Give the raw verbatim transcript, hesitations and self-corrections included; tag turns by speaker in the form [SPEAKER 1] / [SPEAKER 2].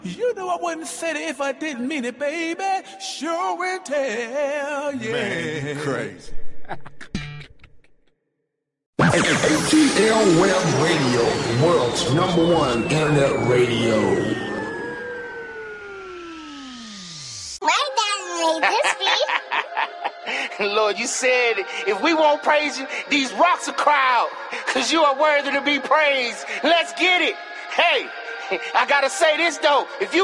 [SPEAKER 1] You know I wouldn't say it if I didn't mean it, baby. Sure will tell, yeah.
[SPEAKER 2] Man, you crazy.
[SPEAKER 3] A T L Web Radio, the world's number one internet radio.
[SPEAKER 4] My dad made this beat.
[SPEAKER 5] Lord, you said if we won't praise you, these rocks will cry out, because you are worthy to be praised. Let's get it. Hey, I gotta say this though. If you